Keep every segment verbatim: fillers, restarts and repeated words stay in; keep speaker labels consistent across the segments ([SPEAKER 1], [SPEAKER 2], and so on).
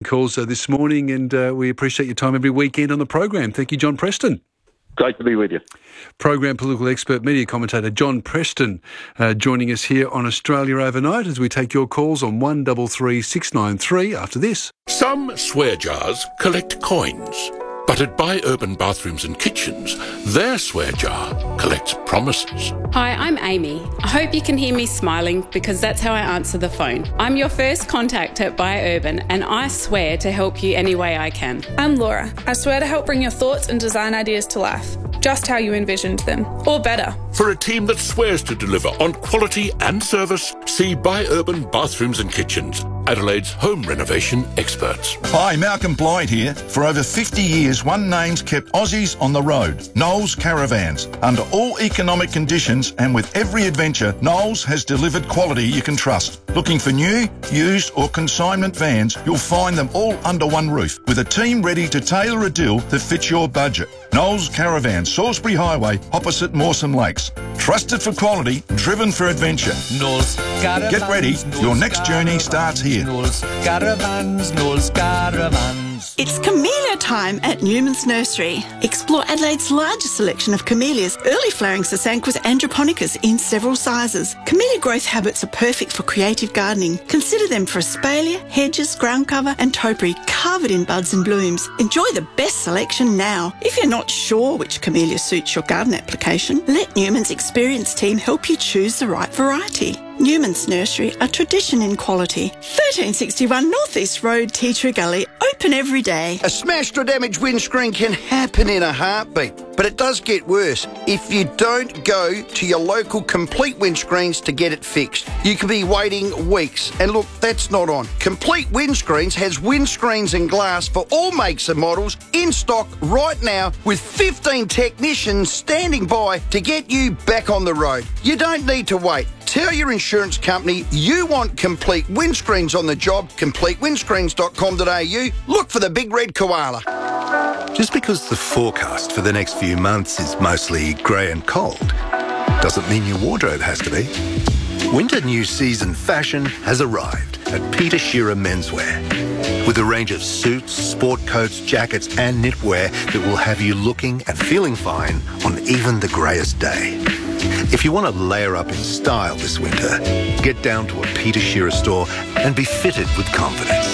[SPEAKER 1] calls uh, this morning, and uh, we appreciate your time every weekend on the program. Thank you, John Preston.
[SPEAKER 2] Great to be with you.
[SPEAKER 1] Program political expert, media commentator John Preston uh, joining us here on Australia Overnight as we take your calls on one three three six nine three after this.
[SPEAKER 3] Some swear jars collect coins, but at Buy Urban Bathrooms and Kitchens, their swear jar collects promises.
[SPEAKER 4] Hi, I'm Amy. I hope you can hear me smiling because that's how I answer the phone. I'm your first contact at Buy Urban, and I swear to help you any way I can.
[SPEAKER 5] I'm Laura. I swear to help bring your thoughts and design ideas to life, just how you envisioned them, or better.
[SPEAKER 3] For a team that swears to deliver on quality and service, see Buy Urban Bathrooms and Kitchens, Adelaide's home renovation experts.
[SPEAKER 6] Hi, Malcolm Blyde here. For over fifty years, one name's kept Aussies on the road. Knowles Caravans. Under all economic conditions and with every adventure, Knowles has delivered quality you can trust. Looking for new, used or consignment vans, you'll find them all under one roof with a team ready to tailor a deal that fits your budget. Knowles Caravans, Salisbury Highway, opposite Mawson Lakes. Trusted for quality, driven for adventure.
[SPEAKER 7] Knowles Caravans.
[SPEAKER 6] Get ready, your next journey starts here.
[SPEAKER 7] Knowles Caravans, Knowles Caravans.
[SPEAKER 8] It's camellia time at Newman's Nursery. Explore Adelaide's largest selection of camellias, early flowering Sasanquas androponicas in several sizes. Camellia growth habits are perfect for creative gardening. Consider them for espalier, hedges, ground cover and topiary covered in buds and blooms. Enjoy the best selection now. If you're not sure which camellia suits your garden application, let Newman's experienced team help you choose the right variety. Newman's Nursery, a tradition in quality. thirteen sixty-one North East Road, Tea Tree Gully, open every day.
[SPEAKER 9] A smashed or damaged windscreen can happen in a heartbeat, but it does get worse if you don't go to your local Complete Windscreens to get it fixed. You could be waiting weeks, and look, that's not on. Complete Windscreens has windscreens and glass for all makes and models in stock right now with fifteen technicians standing by to get you back on the road. You don't need to wait. Tell your insurance company you want Complete Windscreens on the job, complete windscreens dot com dot a u. Look for the big red koala.
[SPEAKER 10] Just because the forecast for the next few months is mostly grey and cold, doesn't mean your wardrobe has to be. Winter new season fashion has arrived at Peter Shearer Menswear. With a range of suits, sport coats, jackets and knitwear that will have you looking and feeling fine on even the greyest day. If you want to layer up in style this winter, get down to a Peter Shearer store and be fitted with confidence.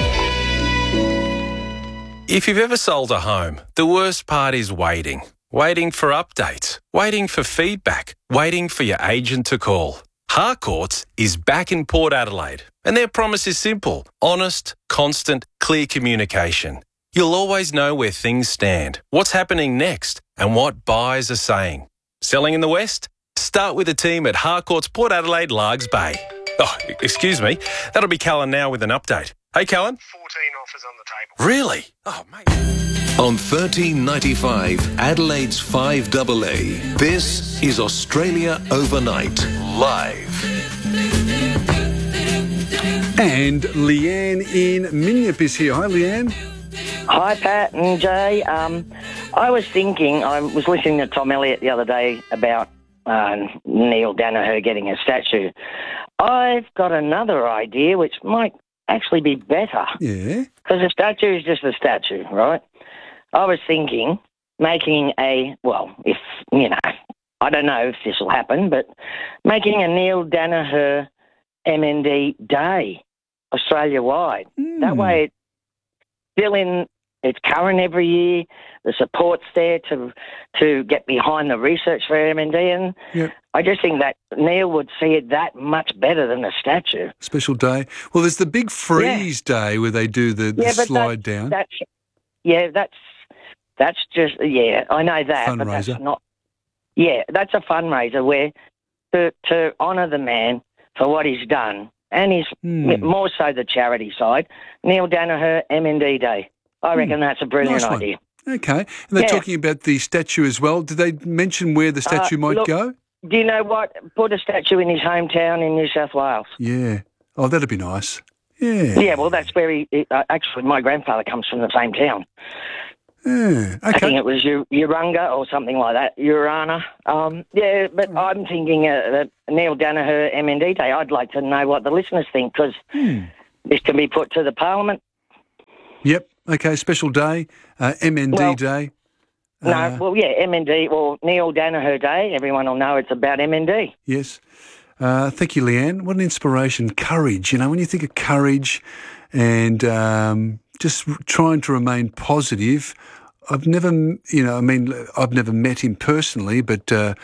[SPEAKER 11] If you've ever sold a home, the worst part is waiting. Waiting for updates, waiting for feedback, waiting for your agent to call. Harcourts is back in Port Adelaide, and their promise is simple: honest, constant, clear communication. You'll always know where things stand, what's happening next, and what buyers are saying. Selling in the West? Start with the team at Harcourts Port Adelaide, Largs Bay. Oh, excuse me. That'll be Callan now with an update. Hey, Callan.
[SPEAKER 12] fourteen offers on the table.
[SPEAKER 11] Really? Oh, mate.
[SPEAKER 13] On thirteen ninety-five, Adelaide's five A A, this is Australia Overnight, live.
[SPEAKER 1] And Leanne in Minyip is here. Hi, Leanne.
[SPEAKER 14] Hi, Pat and Jay. Um, I was thinking, I was listening to Tom Elliott the other day about uh, Neil Danaher getting a statue. I've got another idea which might actually be better.
[SPEAKER 1] Yeah?
[SPEAKER 14] Because a statue is just a statue, right? I was thinking making a, well, if, you know, I don't know if this will happen, but making a Neil Danaher M N D Day Australia-wide.
[SPEAKER 1] Mm.
[SPEAKER 14] That way it's still in, it's current every year, the support's there to to get behind the research for M N D, and
[SPEAKER 1] yep.
[SPEAKER 14] I just think that Neil would see it that much better than a statue.
[SPEAKER 1] Special day. Well, there's the big freeze yeah. day where they do the, the
[SPEAKER 14] yeah, but
[SPEAKER 1] slide
[SPEAKER 14] that's,
[SPEAKER 1] down.
[SPEAKER 14] That's, yeah, that's that's just, yeah, I know that,
[SPEAKER 1] fundraiser.
[SPEAKER 14] But that's not, yeah, that's a fundraiser where to, to honour the man for what he's done, and he's
[SPEAKER 1] mm.
[SPEAKER 14] more so the charity side, Neil Danaher M N D Day. I reckon mm. that's a brilliant
[SPEAKER 1] nice
[SPEAKER 14] idea.
[SPEAKER 1] Okay. And they're
[SPEAKER 14] yeah.
[SPEAKER 1] talking about the statue as well. Did they mention where the statue
[SPEAKER 14] uh,
[SPEAKER 1] might
[SPEAKER 14] look,
[SPEAKER 1] go?
[SPEAKER 14] Do you know what? Put a statue in his hometown in New South Wales.
[SPEAKER 1] Yeah. Oh, that'd be nice. Yeah.
[SPEAKER 14] Yeah, well, that's where he... Uh, actually, my grandfather comes from the same town.
[SPEAKER 1] Yeah, okay.
[SPEAKER 14] I think it was Urunga or something like that, Urana. Um, yeah, but mm. I'm thinking uh, that Neil Danaher M N D Day, I'd like to know what the listeners think, because
[SPEAKER 1] hmm.
[SPEAKER 14] this can be put to the Parliament.
[SPEAKER 1] Yep. Okay, special day, uh, M N D
[SPEAKER 14] Well,
[SPEAKER 1] Day.
[SPEAKER 14] No,
[SPEAKER 1] Uh,
[SPEAKER 14] well, yeah, M N D, well, Neil Danaher Day. Everyone will know it's about M N D.
[SPEAKER 1] Yes. Uh, thank you, Leanne. What an inspiration. Courage. You know, when you think of courage and um, just trying to remain positive, I've never, you know, I mean, I've never met him personally, but uh,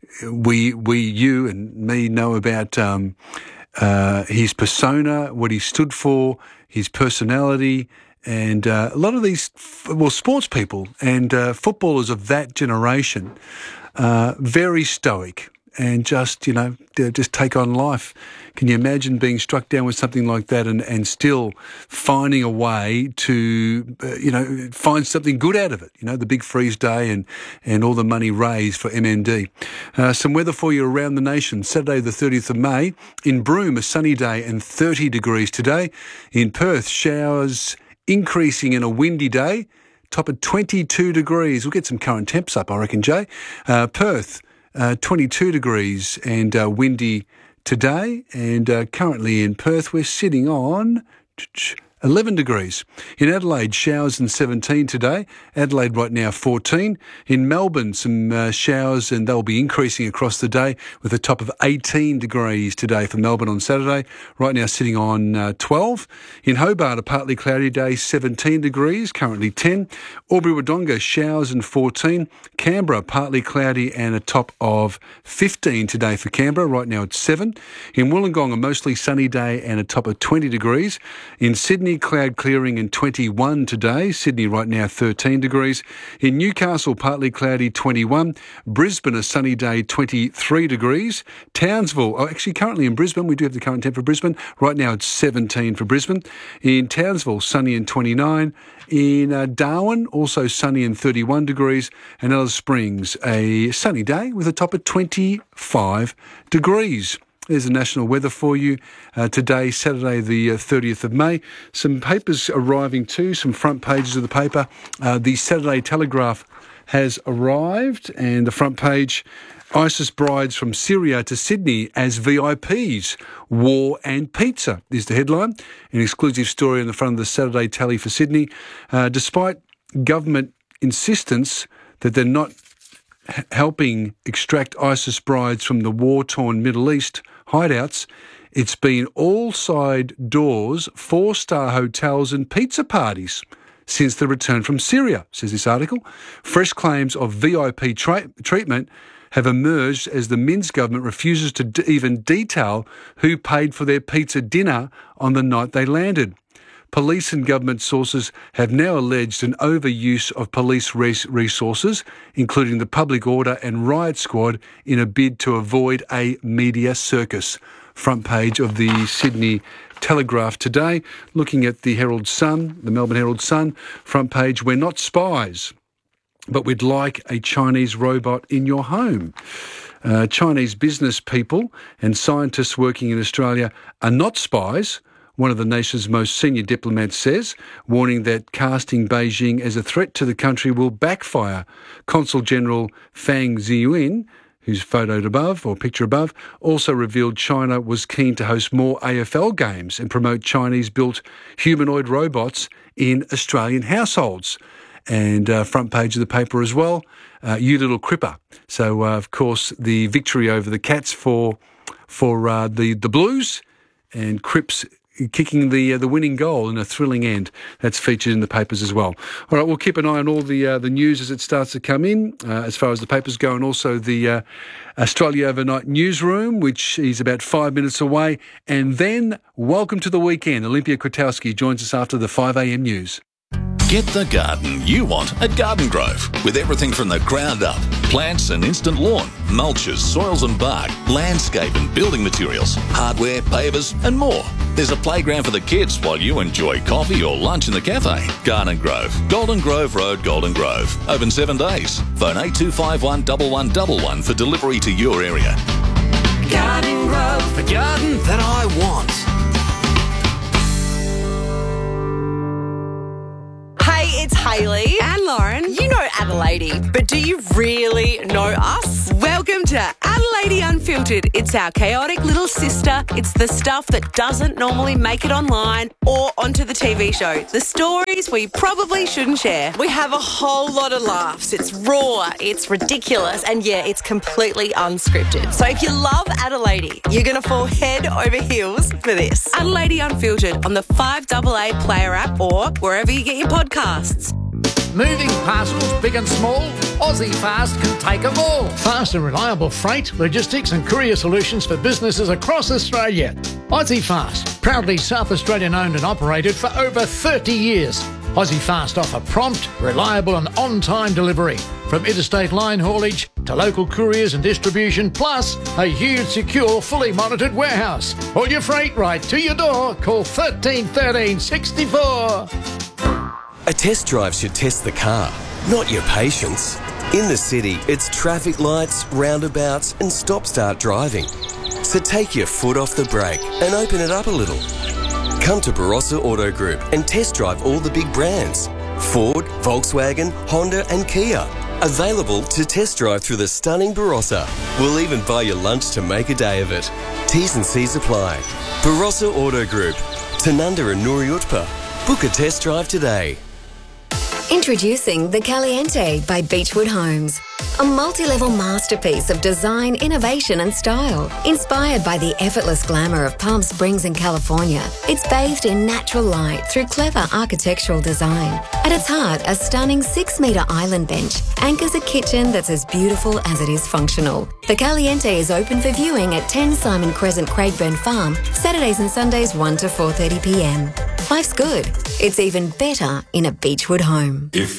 [SPEAKER 1] we, we, you and me know about um, uh, his persona, what he stood for, his personality, and uh, a lot of these, well, sports people and uh, footballers of that generation, uh, very stoic and just, you know, just take on life. Can you imagine being struck down with something like that and, and still finding a way to, uh, you know, find something good out of it? You know, the big freeze day and, and all the money raised for M N D. Uh, some weather for you around the nation. Saturday the thirtieth of May. In Broome, a sunny day and thirty degrees today. In Perth, showers increasing in a windy day. Top of twenty-two degrees. We'll get some current temps up, I reckon, Jay. Uh, Perth, uh, twenty-two degrees and uh, windy today. And uh, currently in Perth, we're sitting on eleven degrees. In Adelaide, showers and seventeen today. Adelaide right now fourteen. In Melbourne, some uh, showers and they'll be increasing across the day with a top of eighteen degrees today for Melbourne on Saturday. Right now sitting on uh, twelve. In Hobart, a partly cloudy day, seventeen degrees, currently ten. Albury-Wodonga, showers and fourteen. Canberra, partly cloudy and a top of fifteen today for Canberra. Right now it's seven. In Wollongong, a mostly sunny day and a top of twenty degrees. In Sydney, cloud clearing and twenty-one today. Sydney right now thirteen degrees. In Newcastle, partly cloudy, twenty-one. Brisbane, a sunny day, twenty-three degrees. Townsville, oh, actually currently in Brisbane, we do have the current temp for Brisbane. Right now it's seventeen for Brisbane. In Townsville, sunny and twenty-nine. In uh, Darwin, also sunny and thirty-one degrees. And Alice Springs, a sunny day with a top of twenty-five degrees. There's the national weather for you uh, today, Saturday the uh, thirtieth of May. Some papers arriving too, some front pages of the paper. Uh, the Saturday Telegraph has arrived and the front page, ISIS brides from Syria to Sydney as V I Ps. War and pizza is the headline. An exclusive story on the front of the Saturday Tally for Sydney. Uh, despite government insistence that they're not h- helping extract ISIS brides from the war-torn Middle East hideouts, it's been all side doors, four-star hotels and pizza parties since the return from Syria, says this article. Fresh claims of V I P tra- treatment have emerged as the Minns government refuses to d- even detail who paid for their pizza dinner on the night they landed. Police and government sources have now alleged an overuse of police res- resources, including the public order and riot squad, in a bid to avoid a media circus. Front page of the Sydney Telegraph today. Looking at the Herald Sun, the Melbourne Herald Sun, front page, we're not spies, but we'd like a Chinese robot in your home. Uh, Chinese business people and scientists working in Australia are not spies, one of the nation's most senior diplomats says, warning that casting Beijing as a threat to the country will backfire. Consul General Fang Ziyuan, who's photoed above, or picture above, also revealed China was keen to host more A F L games and promote Chinese-built humanoid robots in Australian households. And uh, front page of the paper as well, uh, you little cripper. So, uh, of course, the victory over the Cats for for uh, the, the Blues, and Cripps kicking the uh, the winning goal in a thrilling end. That's featured in the papers as well. All right, we'll keep an eye on all the uh, the news as it starts to come in, uh, as far as the papers go, and also the uh, Australia Overnight newsroom, which is about five minutes away. And then, welcome to the weekend. Olympia Kwiatkowski joins us after the five a.m. news.
[SPEAKER 2] Get the garden you want at Garden Grove, with everything from the ground up. Plants and instant lawn, mulches, soils and bark, landscape and building materials, hardware, pavers and more. There's a playground for the kids while you enjoy coffee or lunch in the cafe. Garden Grove, Golden Grove Road, Golden Grove. Open seven days. Phone eight two five one, one one one one for delivery to your area.
[SPEAKER 15] Garden Grove, the garden that I want.
[SPEAKER 16] Hey, it's Hayley.
[SPEAKER 17] And Lauren.
[SPEAKER 16] You know Adelaide, but do you really know us?
[SPEAKER 17] Welcome to Adelaide
[SPEAKER 16] Adelaide Unfiltered. It's our chaotic little sister. It's the stuff that doesn't normally make it online or onto the T V show. The stories we probably shouldn't share.
[SPEAKER 17] We have a whole lot of laughs. It's raw, it's ridiculous, and yeah, it's completely unscripted. So if you love Adelaide, you're going to fall head over heels for this.
[SPEAKER 16] Adelaide Unfiltered on the five A A Player app or wherever you get your podcasts.
[SPEAKER 18] Moving parcels, big and small, Aussie Fast can take them all. Fast and reliable freight, logistics and courier solutions for businesses across Australia. Aussie Fast, proudly South Australian owned and operated for over thirty years. Aussie Fast offer prompt, reliable and on-time delivery. From interstate line haulage to local couriers and distribution, plus a huge, secure, fully monitored warehouse. All your freight right to your door. Call thirteen thirteen sixty-four.
[SPEAKER 19] A test drive should test the car, not your patience. In the city, it's traffic lights, roundabouts and stop-start driving. So take your foot off the brake and open it up a little. Come to Barossa Auto Group and test drive all the big brands. Ford, Volkswagen, Honda and Kia. Available to test drive through the stunning Barossa. We'll even buy you lunch to make a day of it. T's and C's apply. Barossa Auto Group. Tanunda and Nuriutpa. Book a test drive today.
[SPEAKER 20] Introducing the Caliente by Beechwood Homes. A multi-level masterpiece of design, innovation and style. Inspired by the effortless glamour of Palm Springs in California, it's bathed in natural light through clever architectural design. At its heart, a stunning six-metre island bench anchors a kitchen that's as beautiful as it is functional. The Caliente is open for viewing at ten Simon Crescent, Craigburn Farm, Saturdays and Sundays one to four thirty p m. Life's good. It's even better in a Beechwood home.
[SPEAKER 3] If